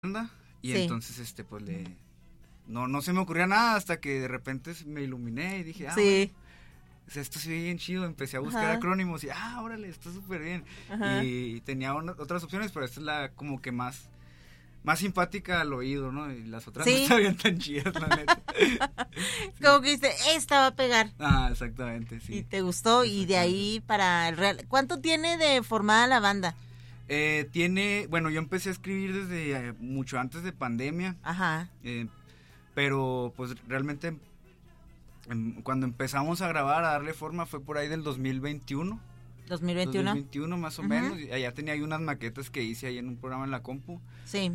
banda y Sí. entonces pues no se me ocurría nada hasta que de repente me iluminé y dije, Sí. bueno, esto sí bien chido, empecé a buscar Ajá. acrónimos y órale, está súper bien. Ajá. Y tenía otras opciones, pero esta es la como que más simpática al oído, ¿no? Y las otras Sí. no estaban tan chidas, la neta. Como que dice, esta va a pegar. Exactamente, sí. Y te gustó, y de ahí para el real. ¿Cuánto tiene de formada la banda? Yo empecé a escribir desde mucho antes de pandemia. Ajá. Pero pues realmente cuando empezamos a grabar, a darle forma, fue por ahí del 2021. 2021 más o menos. Y allá tenía ahí unas maquetas que hice ahí en un programa en la compu. Sí.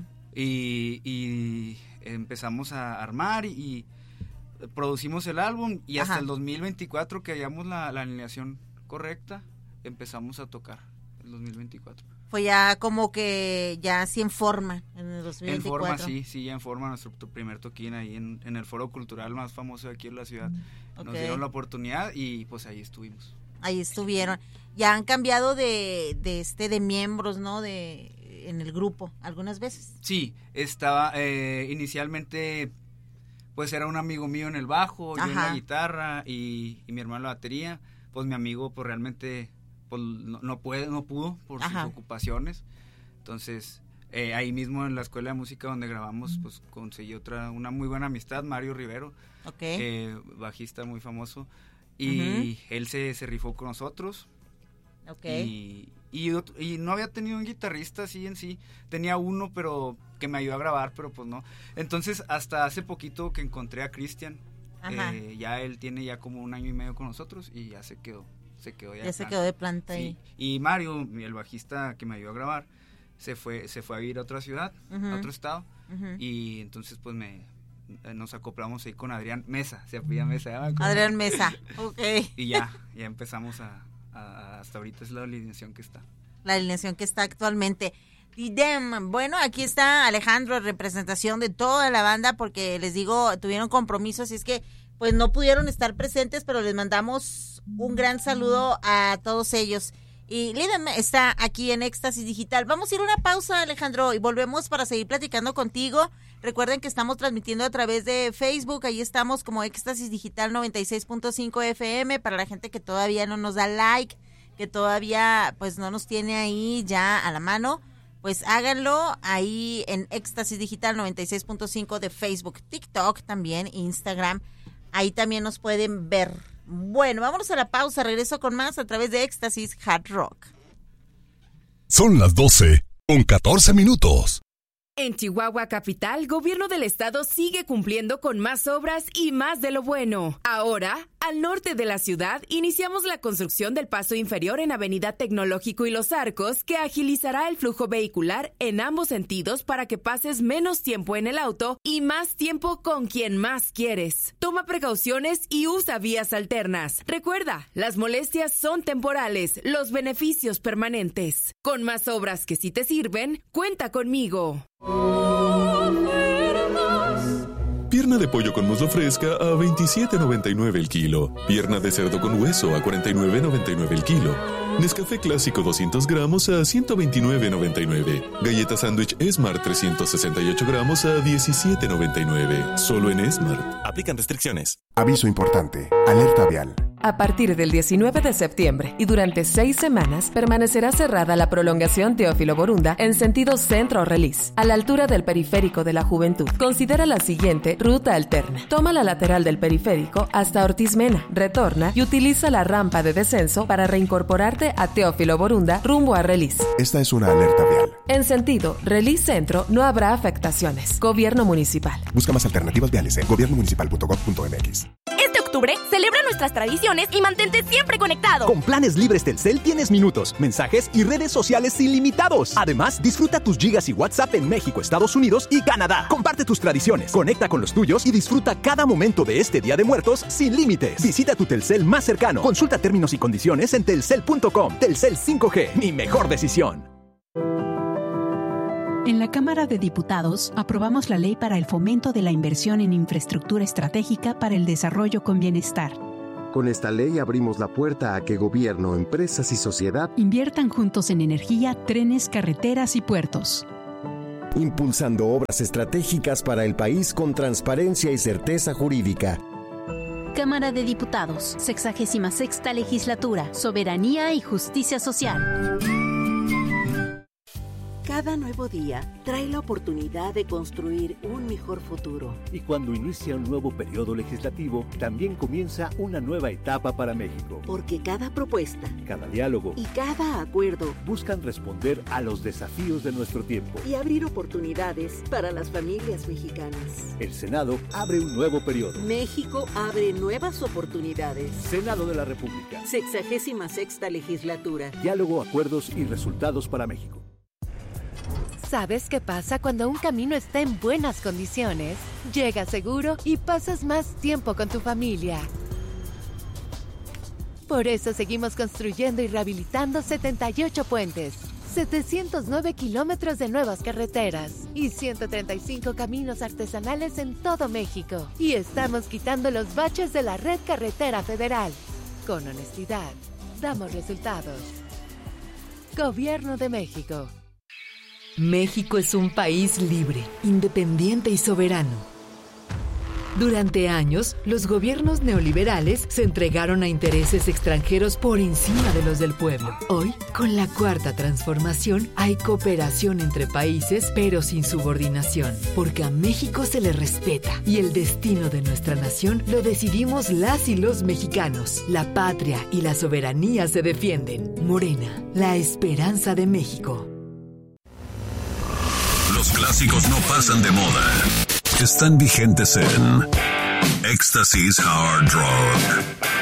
Y empezamos a armar y producimos el álbum. Y hasta el 2024, que hallamos la alineación correcta, empezamos a tocar el 2024. Fue ya como que ya así en forma en el 2024. En forma, sí, ya en forma, nuestro primer toquín ahí en el foro cultural más famoso de aquí en la ciudad. Nos dieron la oportunidad y pues ahí estuvimos. Ahí estuvieron. Ya han cambiado de miembros, ¿no? En el grupo, algunas veces. Sí, estaba inicialmente, pues era un amigo mío en el bajo, yo en la guitarra y mi hermano en la batería. Pues mi amigo pues realmente pues no pudo por sus ocupaciones. Entonces, ahí mismo en la escuela de música donde grabamos, pues conseguí una muy buena amistad, Mario Rivero, bajista muy famoso, y él se rifó con nosotros. Y no había tenido un guitarrista así en sí, tenía uno pero que me ayudó a grabar, pero pues no. Entonces, hasta hace poquito que encontré a Cristian, ya él tiene ya como 1 año y medio con nosotros y ya se quedó de planta ahí. Y Mario, el bajista que me ayudó a grabar, se fue a vivir a otra ciudad, a otro estado, y entonces pues nos acoplamos ahí con Adrián Mesa, se apellida Mesa. Adrián Mesa, Y ya empezamos hasta ahorita es la alineación que está. La alineación que está actualmente. Bueno, aquí está Alejandro, representación de toda la banda, porque les digo, tuvieron compromisos, y es que pues no pudieron estar presentes, pero les mandamos un gran saludo a todos ellos. Y Lidem está aquí en Éxtasis Digital. Vamos a ir a una pausa, Alejandro, y volvemos para seguir platicando contigo. Recuerden que estamos transmitiendo a través de Facebook, ahí estamos como Éxtasis Digital 96.5 FM, para la gente que todavía no nos da like, que todavía pues no nos tiene ahí ya a la mano, pues háganlo ahí en Éxtasis Digital 96.5 de Facebook, TikTok también, Instagram. Ahí también nos pueden ver. Bueno, vámonos a la pausa. Regreso con más a través de Éxtasis Hard Rock. Son las 12:14. En Chihuahua Capital, Gobierno del Estado sigue cumpliendo con más obras y más de lo bueno. Ahora, al norte de la ciudad, iniciamos la construcción del paso inferior en Avenida Tecnológico y Los Arcos, que agilizará el flujo vehicular en ambos sentidos para que pases menos tiempo en el auto y más tiempo con quien más quieres. Toma precauciones y usa vías alternas. Recuerda, las molestias son temporales, los beneficios permanentes. Con más obras que sí te sirven, cuenta conmigo. Pierna de pollo con muslo fresca a $27.99 el kilo. Pierna de cerdo con hueso a $49.99 el kilo. Nescafé clásico 200 gramos a $129.99. Galleta sándwich Smart 368 gramos a $17.99. Solo en Smart. Aplican restricciones. Aviso importante. Alerta vial. A partir del 19 de septiembre y durante 6 semanas permanecerá cerrada la prolongación Teófilo Borunda en sentido centro-Relis, a la altura del periférico de la Juventud. Considera la siguiente ruta alterna. Toma la lateral del periférico hasta Ortiz Mena, retorna y utiliza la rampa de descenso para reincorporarte a Teófilo Borunda rumbo a Relis. Esta es una alerta vial. En sentido Relis Centro no habrá afectaciones. Gobierno Municipal. Busca más alternativas viales en gobiernomunicipal.gov.mx. Este octubre celebra nuestras tradiciones y mantente siempre conectado. Con planes libres Telcel tienes minutos, mensajes y redes sociales ilimitados. Además, disfruta tus gigas y WhatsApp en México, Estados Unidos y Canadá. Comparte tus tradiciones, conecta con los tuyos y disfruta cada momento de este Día de Muertos sin límites. Visita tu Telcel más cercano. Consulta términos y condiciones en telcel.com. Telcel 5G, mi mejor decisión. En la Cámara de Diputados aprobamos la Ley para el Fomento de la Inversión en Infraestructura Estratégica para el Desarrollo con Bienestar. Con esta ley abrimos la puerta a que gobierno, empresas y sociedad inviertan juntos en energía, trenes, carreteras y puertos. impulsando obras estratégicas para el país con transparencia y certeza jurídica. Cámara de Diputados, 66ª Legislatura, Soberanía y Justicia Social. Cada nuevo día trae la oportunidad de construir un mejor futuro. Y cuando inicia un nuevo periodo legislativo, también comienza una nueva etapa para México. Porque cada propuesta, cada diálogo y cada acuerdo buscan responder a los desafíos de nuestro tiempo y abrir oportunidades para las familias mexicanas. El Senado abre un nuevo periodo. México abre nuevas oportunidades. Senado de la República. 66ª Legislatura. Diálogo, acuerdos y resultados para México. ¿Sabes qué pasa cuando un camino está en buenas condiciones? Llegas seguro y pasas más tiempo con tu familia. Por eso seguimos construyendo y rehabilitando 78 puentes, 709 kilómetros de nuevas carreteras y 135 caminos artesanales en todo México. Y estamos quitando los baches de la red carretera federal. Con honestidad, damos resultados. Gobierno de México. México es un país libre, independiente y soberano. Durante años, los gobiernos neoliberales se entregaron a intereses extranjeros por encima de los del pueblo. Hoy, con la Cuarta Transformación, hay cooperación entre países, pero sin subordinación, porque a México se le respeta y el destino de nuestra nación lo decidimos las y los mexicanos. La patria y la soberanía se defienden. Morena, la esperanza de México. Los clásicos no pasan de moda. Están vigentes en Éxtasis Hard Rock.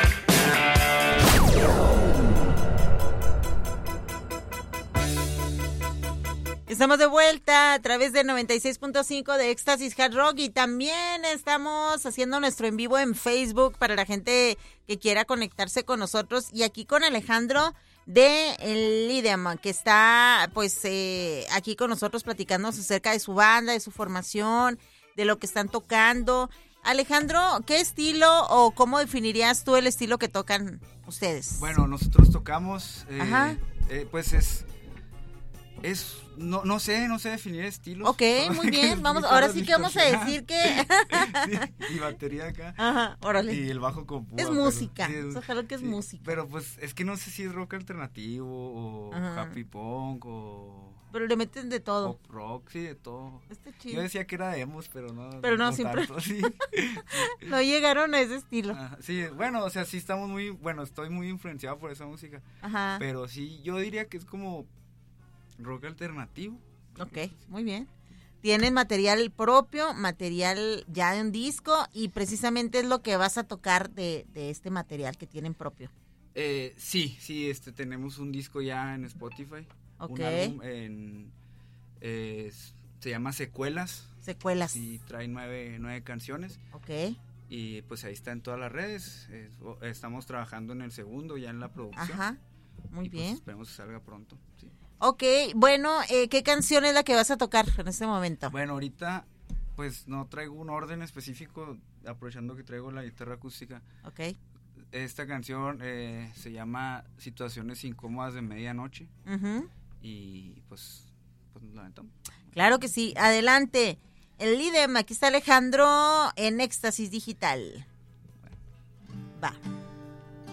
Estamos de vuelta a través de 96.5 de Éxtasis Hard Rock y también estamos haciendo nuestro en vivo en Facebook para la gente que quiera conectarse con nosotros y aquí con Alejandro de el IDEM, que está pues aquí con nosotros platicándonos acerca de su banda, de su formación, de lo que están tocando. Alejandro, ¿qué estilo o cómo definirías tú el estilo que tocan ustedes? Bueno, nosotros tocamos, pues no sé definir estilos. Ok, muy bien, vamos, ahora sí que vamos a decir que... sí, y batería acá. Ajá, órale. Y el bajo con púa. Es música, ojalá que es música. Pero pues es que no sé si es rock alternativo o happy punk o... Pero le meten de todo. Pop rock, sí, de todo. Está chido. Yo decía que era emos, pero no. Pero no siempre. Tanto, sí. No llegaron a ese estilo. Ajá, sí, bueno, o sea, sí estamos estoy muy influenciado por esa música. Ajá. Pero sí, yo diría que es como rock alternativo. Ok, muy bien. Tienen material propio, material ya de un disco y precisamente es lo que vas a tocar de este material que tienen propio. Sí, tenemos un disco ya en Spotify. Ok. Un álbum se llama Secuelas. Secuelas. Y trae 9 canciones. Ok. Y pues ahí está en todas las redes. Estamos trabajando en el segundo ya en la producción. Ajá, muy bien. Pues esperemos que salga pronto, sí. Ok, bueno, ¿qué canción es la que vas a tocar en este momento? Bueno, ahorita pues no traigo un orden específico, aprovechando que traigo la guitarra acústica. Ok. Esta canción se llama Situaciones Incómodas de Medianoche. Uh-huh. Y pues la aventamos. Claro que sí, adelante. El IDEM, aquí está Alejandro en Éxtasis Digital. Va.